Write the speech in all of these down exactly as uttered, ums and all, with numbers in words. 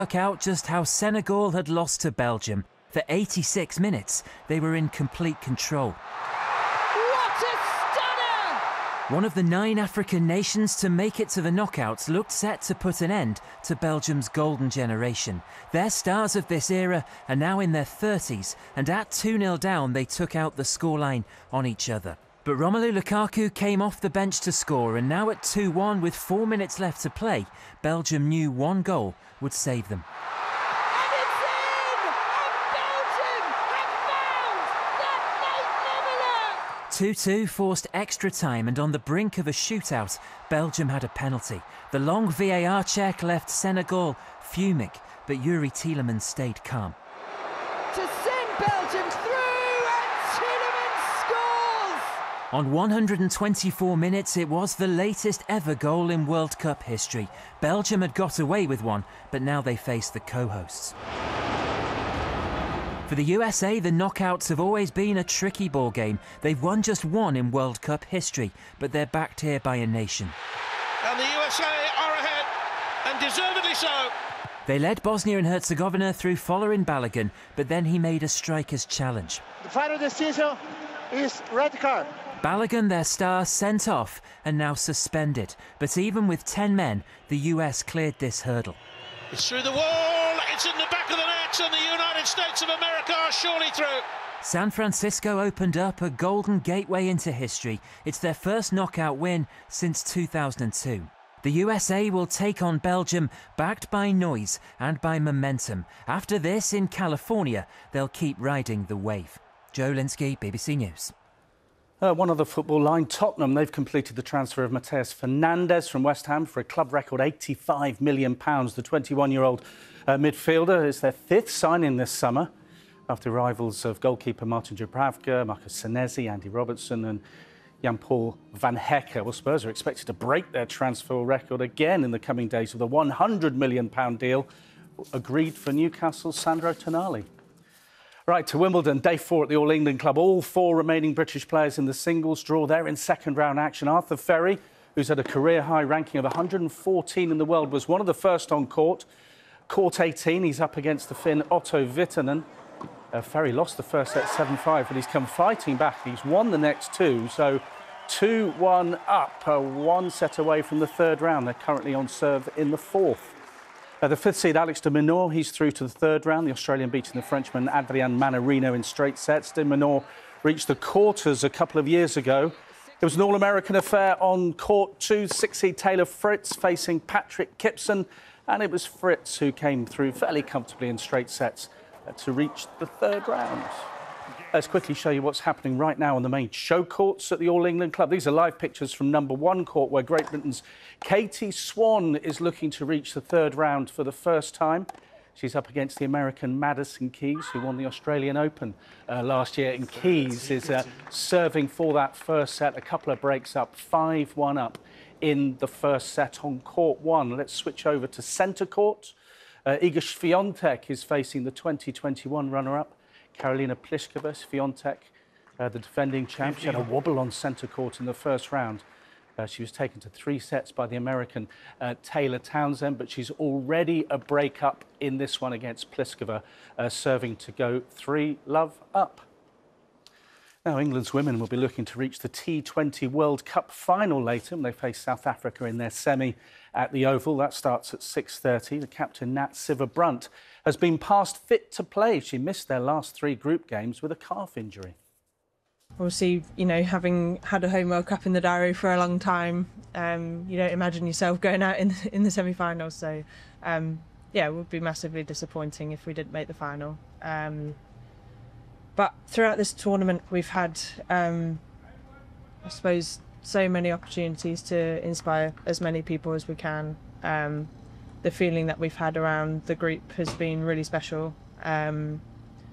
Work out just how Senegal had lost to Belgium. For eighty-six minutes, they were in complete control. What a stunner! One of the nine African nations to make it to the knockouts looked set to put an end to Belgium's golden generation. Their stars of this era are now in their thirties, and at two nil down, they took out the scoreline on each other. But Romelu Lukaku came off the bench to score, and now at two one with four minutes left to play, Belgium knew one goal would save them. And it's in! And Belgium have found that late leveller! two two forced extra time, and on the brink of a shootout, Belgium had a penalty. The long V A R check left Senegal fuming, but Yuri Tielemans stayed calm. To send Belgium through, and Tielemans scores! On one hundred twenty-four minutes, it was the latest ever goal in World Cup history. Belgium had got away with one, but now they face the co-hosts. For the U S A, the knockouts have always been a tricky ball game. They've won just one in World Cup history, but they're backed here by a nation. And the U S A are ahead, and deservedly so. They led Bosnia and Herzegovina through Folarin Balogun, but then he made a striker's challenge. The final decision is red card. Balogun, their star, sent off and now suspended. But even with ten men, the U S cleared this hurdle. It's through the wall, it's in the back of the net, and the United States of America are surely through. San Francisco opened up a golden gateway into history. It's their first knockout win since two thousand two. The U S A will take on Belgium, backed by noise and by momentum. After this, in California, they'll keep riding the wave. Joe Linsky, B B C News. Uh, one other football line, Tottenham, they've completed the transfer of Mateus Fernandes from West Ham for a club record eighty-five million pounds. The twenty-one-year-old uh, midfielder is their fifth signing this summer, after rivals of goalkeeper Martin Dubravka, Marcus Senesi, Andy Robertson and Jan-Paul Van Hecke. Well, Spurs are expected to break their transfer record again in the coming days with a one hundred million pounds deal agreed for Newcastle's Sandro Tonali. Right, to Wimbledon, day four at the All England Club. All four remaining British players in the singles draw. They're in second round action. Arthur Ferry, who's at a career-high ranking of one hundred fourteen in the world, was one of the first on court. Court eighteen, he's up against the Finn Otto Virtanen. Uh, Ferry lost the first set seven five, but he's come fighting back. He's won the next two, so two one up, uh, one set away from the third round. They're currently on serve in the fourth. Uh, the fifth seed, Alex de Minaur, he's through to the third round. The Australian beating the Frenchman Adrian Manarino in straight sets. De Minaur reached the quarters a couple of years ago. It was an all-American affair on court two. Six seed Taylor Fritz facing Patrick Kipson, and it was Fritz who came through fairly comfortably in straight sets uh, to reach the third round. Let's quickly show you what's happening right now on the main show courts at the All England Club. These are live pictures from number one court, where Great Britain's Katie Swan is looking to reach the third round for the first time. She's up against the American Madison Keys, who won the Australian Open uh, last year. And Keys is uh, serving for that first set, a couple of breaks up, five one up in the first set on court one. Let's switch over to centre court. Uh, Iga Swiatek is facing the twenty twenty-one runner-up, Karolina Pliskova. Swiatek, uh, the defending champ, she had a wobble on centre court in the first round. Uh, she was taken to three sets by the American uh, Taylor Townsend, but she's already a break-up in this one against Pliskova, uh, serving to go three love up. Now, England's women will be looking to reach the T twenty World Cup final later when they face South Africa in their semi at the Oval. That starts at six thirty. The captain, Nat Sciver-Brunt, has been passed fit to play. She missed their last three group games with a calf injury. Obviously, you know, having had a home World Cup in the diary for a long time, um, you don't imagine yourself going out in, in the semi-finals. So, um, yeah, it would be massively disappointing if we didn't make the final. Um, but throughout this tournament, we've had, um, I suppose, so many opportunities to inspire as many people as we can. Um, the feeling that we've had around the group has been really special. Um,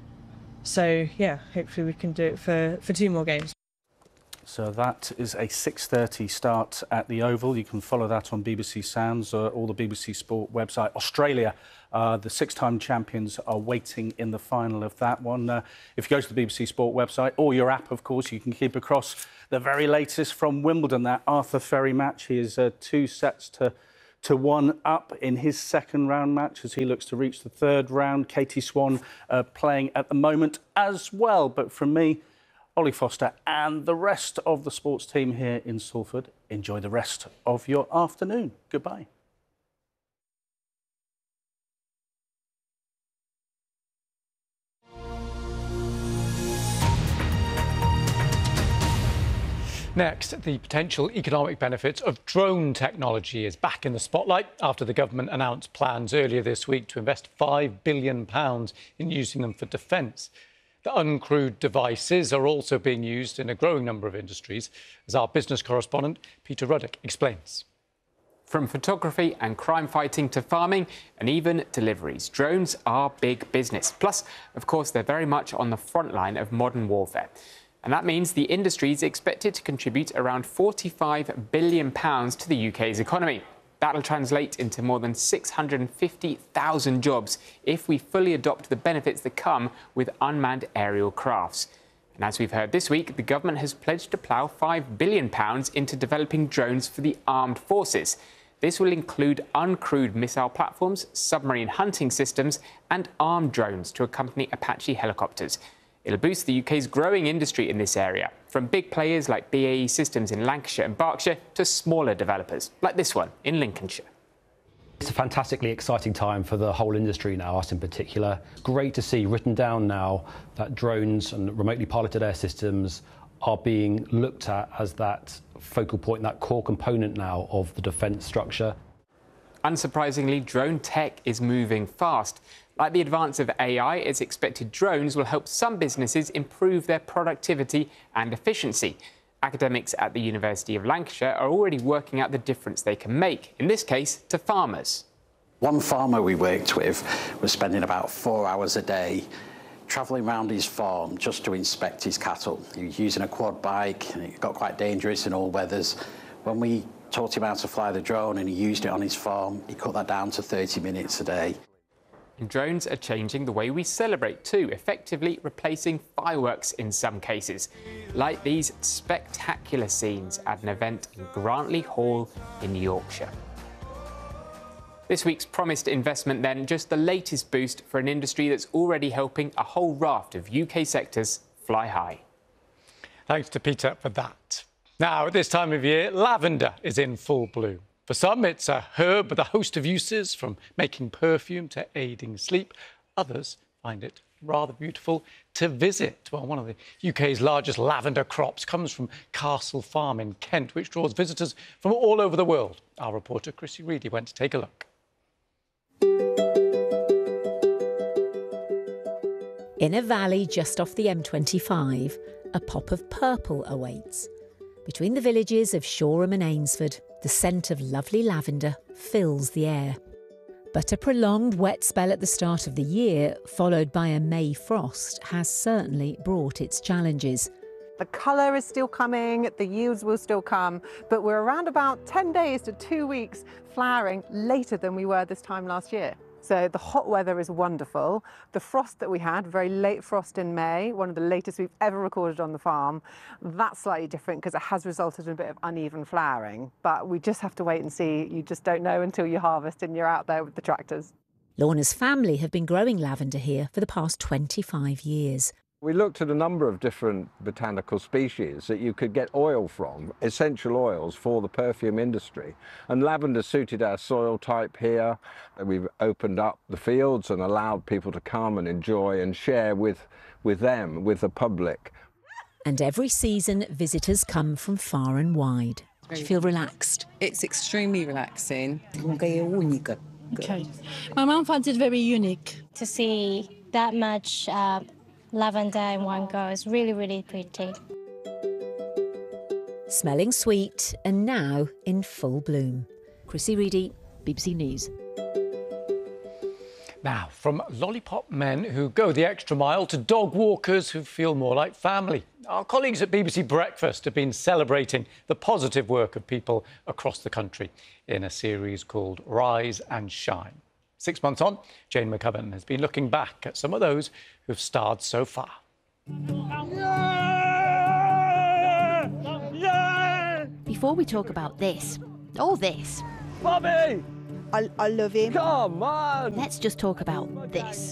So, yeah, hopefully we can do it for, for two more games. So that is a six thirty start at the Oval. You can follow that on B B C Sounds or, or the B B C Sport website. Australia, uh, the six-time champions, are waiting in the final of that one. Uh, if you go to the B B C Sport website or your app, of course, you can keep across the very latest from Wimbledon. That Arthur Ferry match, he is uh, two sets to to one up in his second round match as he looks to reach the third round. Katie Swan uh, playing at the moment as well. But from me, Ollie Foster and the rest of the sports team here in Salford, enjoy the rest of your afternoon. Goodbye. Next, the potential economic benefits of drone technology is back in the spotlight after the government announced plans earlier this week to invest five billion pounds in using them for defence. The uncrewed devices are also being used in a growing number of industries, as our business correspondent Peter Ruddock explains. From photography and crime fighting to farming and even deliveries, drones are big business. Plus, of course, they're very much on the front line of modern warfare. And that means the industry is expected to contribute around forty-five billion pounds to the U K's economy. That'll translate into more than six hundred fifty thousand jobs if we fully adopt the benefits that come with unmanned aerial crafts. And as we've heard this week, the government has pledged to plough five billion pounds into developing drones for the armed forces. This will include uncrewed missile platforms, submarine hunting systems and armed drones to accompany Apache helicopters. It'll boost the U K's growing industry in this area, from big players like B A E Systems in Lancashire and Berkshire to smaller developers like this one in Lincolnshire. It's a fantastically exciting time for the whole industry now, us in particular. Great to see written down now that drones and remotely piloted air systems are being looked at as that focal point, that core component now of the defence structure. Unsurprisingly, drone tech is moving fast. Like the advance of A I, it's expected drones will help some businesses improve their productivity and efficiency. Academics at the University of Lancashire are already working out the difference they can make, in this case, to farmers. One farmer we worked with was spending about four hours a day travelling around his farm just to inspect his cattle. He was using a quad bike and it got quite dangerous in all weathers. When we taught him how to fly the drone and he used it on his farm, he cut that down to thirty minutes a day. And drones are changing the way we celebrate too, effectively replacing fireworks in some cases, like these spectacular scenes at an event in Grantley Hall in Yorkshire. This week's promised investment then, just the latest boost for an industry that's already helping a whole raft of U K sectors fly high. Thanks to Peter for that. Now, at this time of year, lavender is in full bloom. For some, it's a herb with a host of uses, from making perfume to aiding sleep. Others find it rather beautiful to visit. Well, one of the U K's largest lavender crops comes from Castle Farm in Kent, which draws visitors from all over the world. Our reporter Chrissy Reedy went to take a look. In a valley just off the M twenty-five, a pop of purple awaits. Between the villages of Shoreham and Ainsford, the scent of lovely lavender fills the air. But a prolonged wet spell at the start of the year, followed by a May frost, has certainly brought its challenges. The colour is still coming, the yields will still come, but we're around about ten days to two weeks flowering later than we were this time last year. So the hot weather is wonderful. The frost that we had, very late frost in May, one of the latest we've ever recorded on the farm, that's slightly different because it has resulted in a bit of uneven flowering. But we just have to wait and see. You just don't know until you harvest and you're out there with the tractors. Lorna's family have been growing lavender here for the past twenty-five years. We looked at a number of different botanical species that you could get oil from, essential oils for the perfume industry. And lavender suited our soil type here. We've opened up the fields and allowed people to come and enjoy and share with, with them, with the public. And every season, visitors come from far and wide. Do you feel relaxed? It's extremely relaxing. Okay. My mum finds it very unique. To see that much uh, lavender in one go is really, really pretty. Smelling sweet and now in full bloom. Chrissy Reedy, B B C News. Now, from lollipop men who go the extra mile to dog walkers who feel more like family. Our colleagues at B B C Breakfast have been celebrating the positive work of people across the country in a series called Rise and Shine. Six months on, Jane McCubbin has been looking back at some of those who've starred so far. Before we talk about this, or this, Bobby! I, I love him. Come on! Let's just talk about this.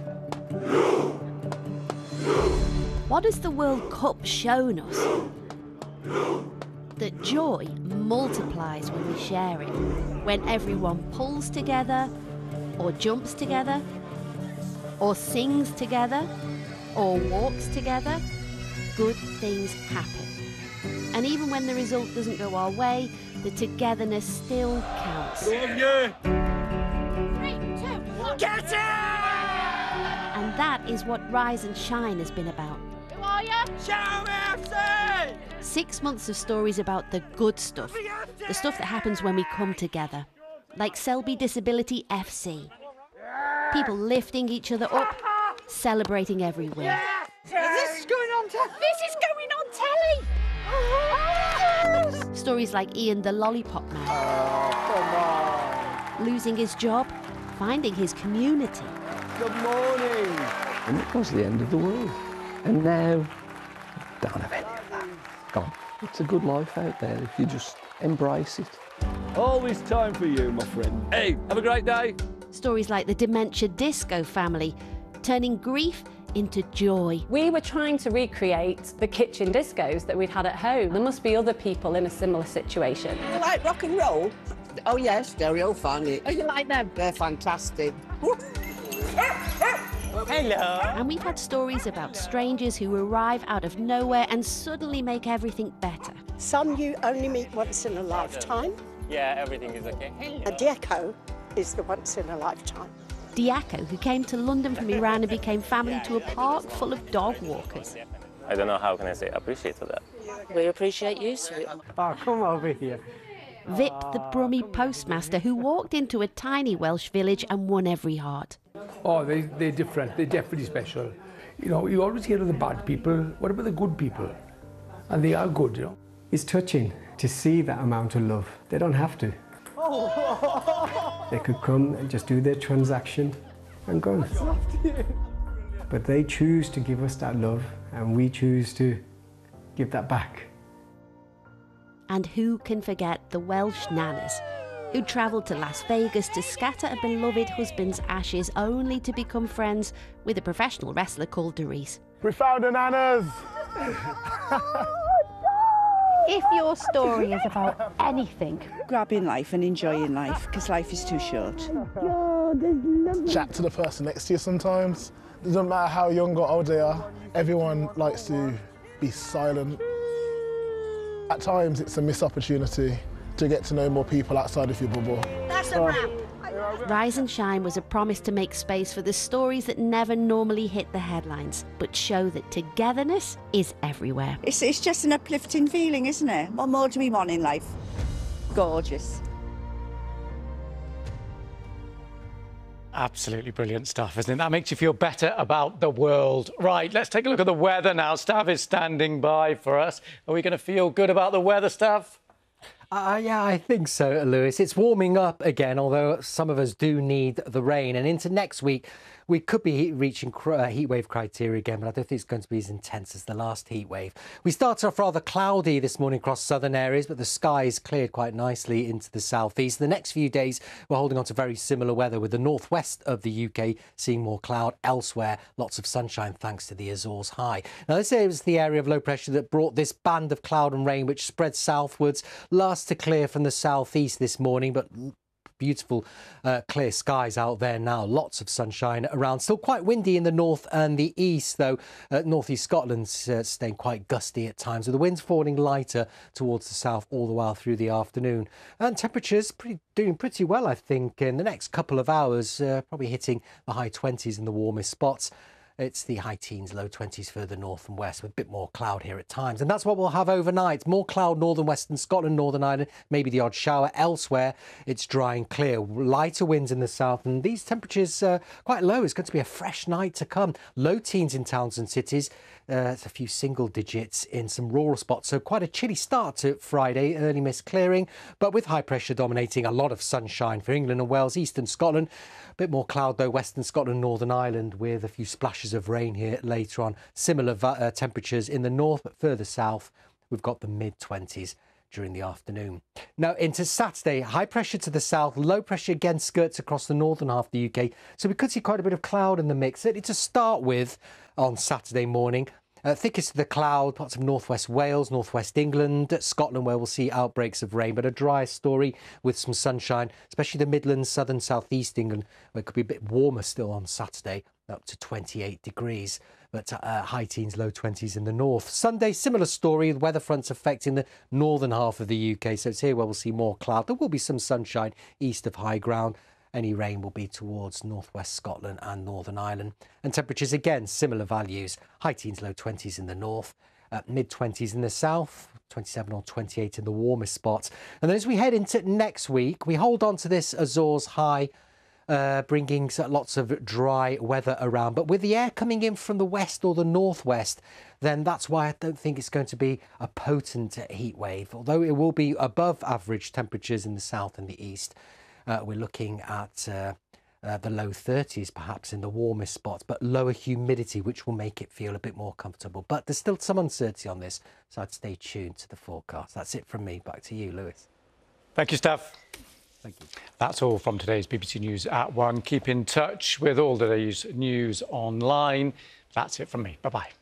What has the World Cup shown us? That joy multiplies when we share it. When everyone pulls together, or jumps together, or sings together, or walks together, good things happen. And even when the result doesn't go our way, the togetherness still counts. Love you! Three, two, one. Get it! And that is what Rise and Shine has been about. Who are you? Show F C! Six months of stories about the good stuff, the stuff that happens when we come together, like Selby Disability F C. People lifting each other up, celebrating every win. Is this going on telly? This is going on telly! Stories like Ian the Lollipop Man. Oh, come on. Losing his job, finding his community. Good morning. And it was the end of the world. And now, don't have any of that. Gone. It's a good life out there if you just embrace it. Always time for you, my friend. Hey, have a great day. Stories like the Dementia Disco family, turning grief into joy. We were trying to recreate the kitchen discos that we'd had at home. There must be other people in a similar situation. You like rock and roll? Oh yes, they're real funny. Oh, you like them? They're fantastic. Hello. And we've had stories about strangers who arrive out of nowhere and suddenly make everything better. Some you only meet once in a lifetime. Yeah, everything is okay. A Diaco is the once in a lifetime. Diaco, who came to London from Iran and became family to a park full of dog walkers. I don't know how can I say appreciate that. We appreciate you, sweetheart. Oh, come over here. Vip, the Brummie postmaster, who walked into a tiny Welsh village and won every heart. Oh, they, they're different. They're definitely special. You know, you always hear of the bad people. What about the good people? And they are good, you know. It's touching to see that amount of love. They don't have to. They could come and just do their transaction and go. But they choose to give us that love, and we choose to give that back. And who can forget the Welsh nanas, who travelled to Las Vegas to scatter a beloved husband's ashes only to become friends with a professional wrestler called Doris. We found the nanas! If your story is about anything, Grabbing life and enjoying life, because life is too short. Chat to the person next to you sometimes. It doesn't matter how young or old they are, everyone likes to be silent. At times it's a missed opportunity to get to know more people outside of your bubble. That's a wrap. Rise and Shine was a promise to make space for the stories that never normally hit the headlines, but show that togetherness is everywhere. It's, it's just an uplifting feeling, isn't it? What more do we want in life? Gorgeous. Absolutely brilliant stuff, isn't it? That makes you feel better about the world. Right, let's take a look at the weather now. Stav is standing by for us. Are we going to feel good about the weather, Stav? Uh, yeah, I think so, Lewis. It's warming up again, although some of us do need the rain. And into next week, we could be reaching uh, heatwave criteria again, but I don't think it's going to be as intense as the last heatwave. We started off rather cloudy this morning across southern areas, but the skies cleared quite nicely into the southeast. The next few days, we're holding on to very similar weather, with the northwest of the U K seeing more cloud. Elsewhere, lots of sunshine thanks to the Azores high. Now, this is the area of low pressure that brought this band of cloud and rain, which spread southwards. Last to clear from the southeast this morning, but beautiful uh, clear skies out there now. Lots of sunshine around. Still quite windy in the north and the east, though. Uh, northeast Scotland's uh, staying quite gusty at times, with the winds falling lighter towards the south all the while through the afternoon. And temperatures pretty, doing pretty well, I think, in the next couple of hours, uh, probably hitting the high twenties in the warmest spots. It's the high teens, low twenties further north and west, with a bit more cloud here at times. And that's what we'll have overnight. More cloud, northern western Scotland, Northern Ireland, maybe the odd shower. Elsewhere, it's dry and clear. Lighter winds in the south, and these temperatures uh, quite low. It's going to be a fresh night to come. Low teens in towns and cities. Uh, it's a few single digits in some rural spots. So quite a chilly start to Friday, early mist clearing, but with high pressure dominating, a lot of sunshine for England and Wales, eastern Scotland. A bit more cloud, though, western Scotland, Northern Ireland, with a few splashes of rain here later on. Similar uh, temperatures in the north, but further south, we've got the mid twenties. during the afternoon. Now into Saturday, high pressure to the south, low pressure again skirts across the northern half of the U K. So we could see quite a bit of cloud in the mix. Certainly to start with on Saturday morning. Uh, thickest of the cloud, parts of northwest Wales, northwest England, Scotland, where we'll see outbreaks of rain, but a dry story with some sunshine, especially the Midlands, southern, southeast England, where it could be a bit warmer still on Saturday, up to twenty-eight degrees, but uh, high teens, low twenties in the north. Sunday, similar story, with weather fronts affecting the northern half of the U K, so it's here where we'll see more cloud. There will be some sunshine east of high ground. Any rain will be towards northwest Scotland and Northern Ireland. And temperatures, again, similar values. High teens, low twenties in the north, uh, mid twenties in the south, twenty-seven or twenty-eight in the warmest spots. And then as we head into next week, we hold on to this Azores high, uh, bringing lots of dry weather around. But with the air coming in from the west or the northwest, then that's why I don't think it's going to be a potent heat wave, although it will be above average temperatures in the south and the east. Uh, we're looking at uh, uh, the low thirties, perhaps in the warmest spots, but lower humidity, which will make it feel a bit more comfortable. But there's still some uncertainty on this, so I'd stay tuned to the forecast. That's it from me. Back to you, Lewis. Thank you, Steph. Thank you. That's all from today's B B C News at one. Keep in touch with all today's news online. That's it from me. Bye-bye.